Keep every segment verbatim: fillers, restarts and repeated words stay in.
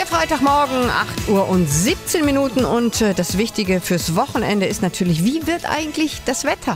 Der Freitagmorgen, acht Uhr und siebzehn Minuten und äh, das Wichtige fürs Wochenende ist natürlich, wie wird eigentlich das Wetter?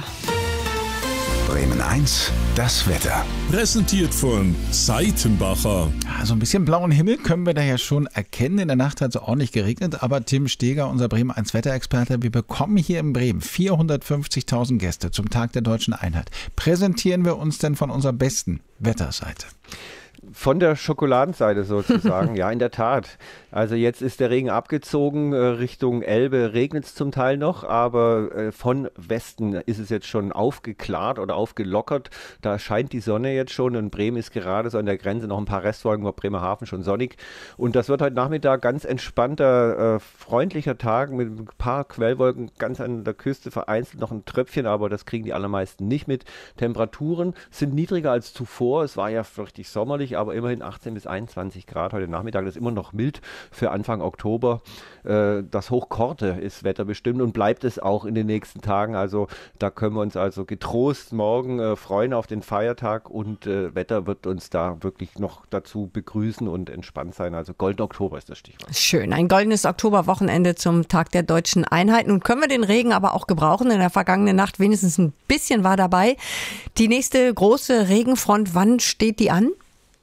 Bremen eins, das Wetter. Präsentiert von Seitenbacher. So ein bisschen blauen Himmel können wir da ja schon erkennen. In der Nacht hat es ordentlich geregnet, aber Tim Steger, unser Bremen eins Wetterexperte, wir bekommen hier in Bremen vierhundertfünfzigtausend Gäste zum Tag der Deutschen Einheit. Präsentieren wir uns denn von unserer besten Wetterseite? Von der Schokoladenseite sozusagen, ja, in der Tat. Also jetzt ist der Regen abgezogen, äh, Richtung Elbe regnet es zum Teil noch, aber äh, von Westen ist es jetzt schon aufgeklärt oder aufgelockert. Da scheint die Sonne jetzt schon und Bremen ist gerade so an der Grenze, noch ein paar Restwolken, war Bremerhaven schon sonnig. Und das wird heute Nachmittag ganz entspannter, äh, freundlicher Tag mit ein paar Quellwolken ganz an der Küste, vereinzelt noch ein Tröpfchen, aber das kriegen die allermeisten nicht mit. Temperaturen sind niedriger als zuvor, es war ja richtig sommerlich, aber immerhin achtzehn bis einundzwanzig Grad heute Nachmittag. Das ist immer noch mild für Anfang Oktober. Das Hochkorte ist wetterbestimmt und bleibt es auch in den nächsten Tagen. Also da können wir uns also getrost morgen freuen auf den Feiertag und Wetter wird uns da wirklich noch dazu begrüßen und entspannt sein. Also Golden Oktober ist das Stichwort. Schön, ein goldenes Oktoberwochenende zum Tag der Deutschen Einheit. Nun können wir den Regen aber auch gebrauchen. In der vergangenen Nacht wenigstens ein bisschen war dabei. Die nächste große Regenfront, wann steht die an?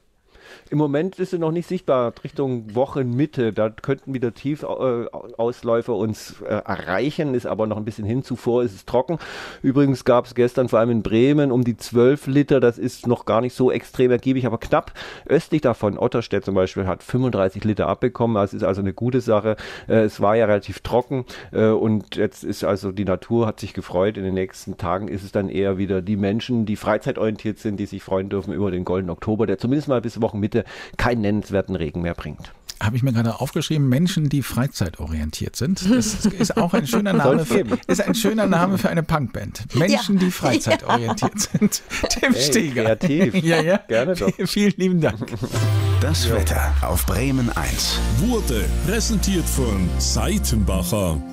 Im Moment ist sie noch nicht sichtbar, Richtung Wochenmitte. Da könnten wieder Tiefausläufer uns äh, erreichen, ist aber noch ein bisschen hin. Zuvor ist es trocken. Übrigens gab es gestern vor allem in Bremen um die zwölf Liter. Das ist noch gar nicht so extrem ergiebig, aber knapp. Östlich davon, Otterstedt zum Beispiel, hat fünfunddreißig Liter abbekommen. Das ist also eine gute Sache. Äh, es war ja relativ trocken äh, und jetzt ist also die Natur hat sich gefreut. In den nächsten Tagen ist es dann eher wieder die Menschen, die freizeitorientiert sind, die sich freuen dürfen über den Goldenen Oktober, der zumindest mal bis Wochenmitte keinen nennenswerten Regen mehr bringt. Habe ich mir gerade aufgeschrieben, Menschen, die freizeitorientiert sind. Das ist auch ein schöner Name für, ist ein schöner Name für eine Punkband. Menschen, ja, die freizeitorientiert ja. sind. Tim hey, Steger. Kreativ. Ja, ja. Gerne doch. Vielen lieben Dank. Das Wetter auf Bremen eins Wurde präsentiert von Seitenbacher.